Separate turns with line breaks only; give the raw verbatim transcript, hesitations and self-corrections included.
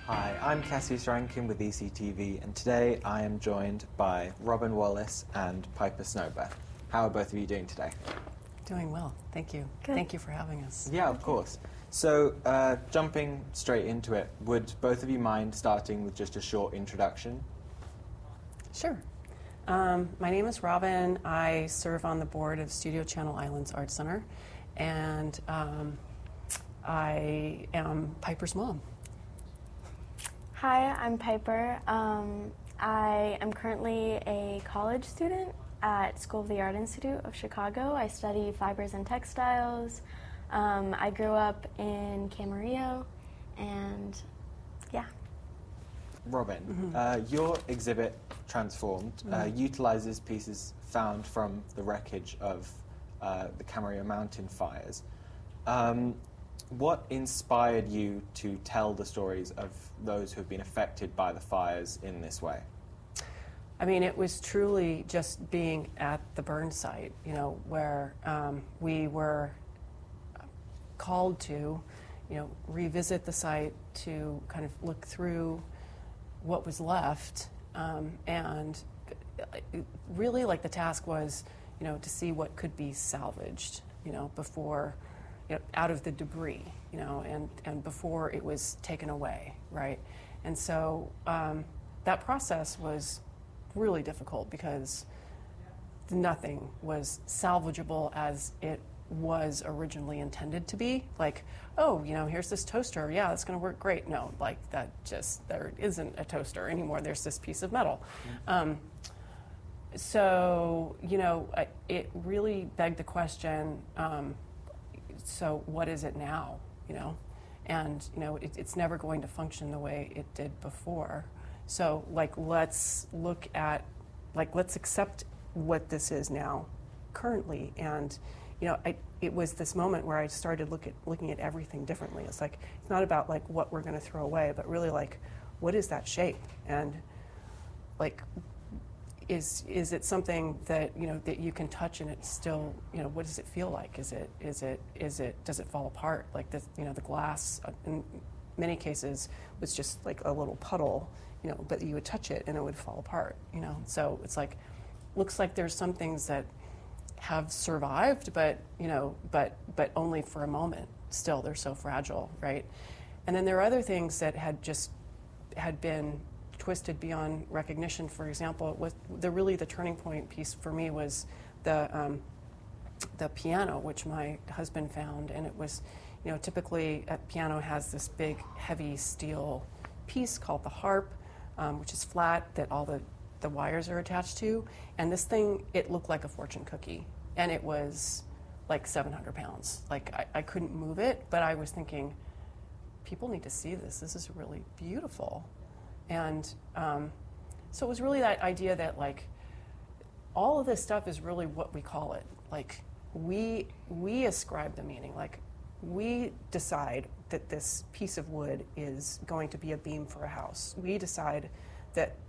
Hi, I'm Cassius Rankin with E C T V, and today I am joined by Robin Wallace and Piper Snowbird. How are both of you doing today?
Doing well, thank you.
Good.
Thank you for having us.
Yeah, of course. So, uh, jumping straight into it, would both of you mind starting with just a short introduction?
Sure. Um, my name is Robin. I serve on the board of Studio Channel Islands Art Center, and um, I am Piper's mom.
Hi, I'm Piper. Um, I am currently a college student at School of the Art Institute of Chicago. I study fibers and textiles. Um, I grew up in Camarillo, and yeah.
Robin,
Mm-hmm.
uh, your exhibit, Transformed, uh,
Mm-hmm.
utilizes pieces found from the wreckage of uh, the Camarillo mountain fires. Um, what inspired you to tell the stories of those who have been affected by the fires in this way?
I mean, it was truly just being at the burn site, you know, where um, we were called to, you know, revisit the site to kind of look through what was left, um, and really, like, the task was, you know, to see what could be salvaged, you know, before, you know, out of the debris, you know, and, and before it was taken away, right? And so um, that process was really difficult because nothing was salvageable as it was originally intended to be. Like, oh, you know, here's this toaster, yeah, it's going to work great. No, like, that just, there isn't a toaster anymore. There's this piece of metal. Mm-hmm. Um, so, you know, I, it really begged the question, um, so what is it now, you know? And, you know, it, it's never going to function the way it did before. So, like, let's look at, like, let's accept what this is now, currently. And, you know, I, it was this moment where I started look at, looking at everything differently. It's like, it's not about, like, what we're going to throw away, but really, like, what is that shape? And, like, is is it something that, you know, that you can touch and it's still, you know, what does it feel like? Is it, is it, is it, does it fall apart? Like, the, you know, the glass, uh, in many cases, was just like a little puddle, you know, but you would touch it and it would fall apart, you know? So it's like, looks like there's some things that have survived, but, you know, but but only for a moment. Still, they're so fragile, right? And then there are other things that had just had been twisted beyond recognition. For example, it was the really the turning point piece for me was the um, the piano, which my husband found, and it was, you know, typically a piano has this big, heavy steel piece called the harp, um, which is flat, that all the the wires are attached to, and this thing, it looked like a fortune cookie, and it was like seven hundred pounds. Like, I, I couldn't move it, but I was thinking, people need to see this. This is really beautiful. And um, so it was really that idea that, like, all of this stuff is really what we call it. Like, we we ascribe the meaning. Like, we decide that this piece of wood is going to be a beam for a house. We decide that